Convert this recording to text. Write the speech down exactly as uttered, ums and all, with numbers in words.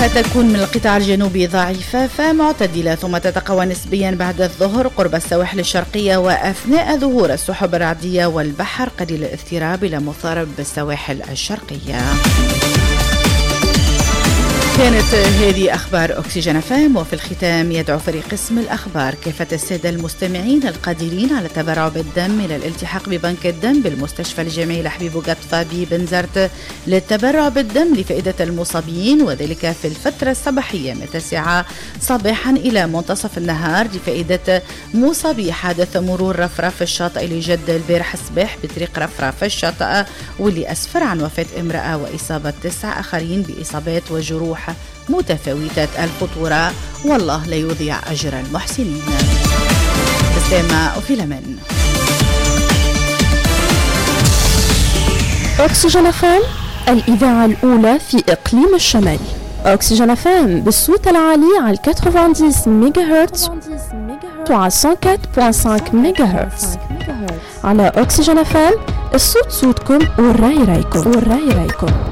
الرياح تكون من القطاع الجنوبي ضعيفة فمعتدلة، ثم تتقوى نسبيا بعد الظهر قرب السواحل الشرقية وأثناء ظهور السحب الرعدية والبحر قليل الاضطراب إلى مضطرب بالسواحل الشرقية. كانت هذه أخبار أكسجين فام، وفي الختام يدعو فريق قسم الأخبار كافة السادة المستمعين القادرين على التبرع بالدم إلى الالتحاق ببنك الدم بالمستشفى الجامعي لحبيب وقطفة ببنزرت للتبرع بالدم لفائدة المصابين، وذلك في الفترة الصباحية من التاسعة صباحا إلى منتصف النهار لفائدة مصابي حادث مرور رفرف الشاطئ لجد البارح الصباح بطريق رفرف الشاطئ، واللي أسفر عن وفاة امرأة وإصابة تسع آخرين بإصابات وجروح متفاوتة الخطورة، والله لا يضيع أجر المحسنين. بسامة وفيلمن. أكسجين فام، الإذاعة الأولى في إقليم الشمال. أكسجين فام بالصوت العالي على ثمانين ميجا هرتز وعلى مية وأربعة فاصلة خمسة ميجا هرتز. على أكسجين فام الصوت صوتكم والرأي رأيكم والرأي رأيكم.